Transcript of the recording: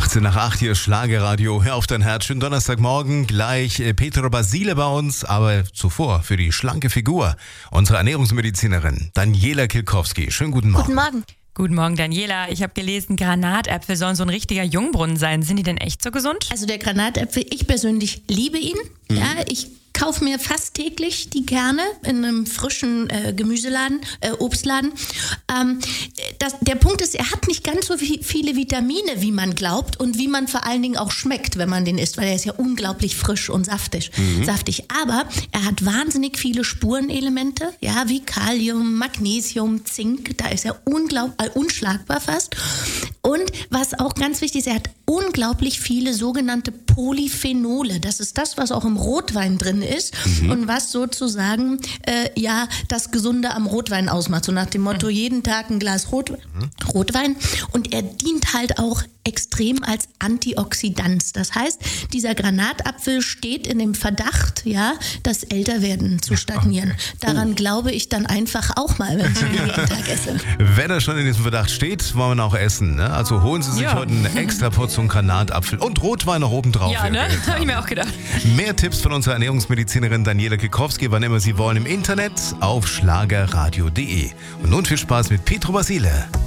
18 nach 8 hier Schlagerradio. Hör auf dein Herz. Schönen Donnerstagmorgen. Gleich Petra Basile bei uns. Aber zuvor für die schlanke Figur unsere Ernährungsmedizinerin Daniela Kilkowski. Schönen guten Morgen. Guten Morgen. Guten Morgen, Daniela. Ich habe gelesen, Granatäpfel sollen so ein richtiger Jungbrunnen sein. Sind die denn echt so gesund? Also der Granatäpfel, ich persönlich liebe ihn. Ja, ich kaufe mir fast täglich die Kerne in einem frischen Gemüseladen, Obstladen. Der Punkt ist, er hat nicht ganz so viele Vitamine, wie man glaubt und wie man vor allen Dingen auch schmeckt, wenn man den isst, weil er ist ja unglaublich frisch und saftig. Aber er hat wahnsinnig viele Spurenelemente, ja, wie Kalium, Magnesium, Zink. Da ist er unschlagbar fast. Und was auch ganz wichtig ist, er hat unglaublich viele sogenannte Polyphenole. Das ist das, was auch im Rotwein drin ist und was sozusagen das Gesunde am Rotwein ausmacht. So nach dem Motto, jeden Tag ein Glas Rotwein. Und er dient halt auch extrem als Antioxidant. Das heißt, dieser Granatapfel steht in dem Verdacht, ja, das Älterwerden zu stagnieren. Daran glaube ich dann einfach auch mal, wenn ich ihn jeden Tag esse. Wenn er schon in diesem Verdacht steht, wollen wir ihn auch essen. Ne? Also holen Sie sich heute eine extra Portion Granatapfel und Rotwein noch oben drauf. Ja, ne? Habe ich mir auch gedacht. Mehr Tipps von unserer Ernährungsmedizinerin Daniela Kilkowski, wann immer Sie wollen, im Internet auf schlagerradio.de. Und nun viel Spaß mit Petra Basile.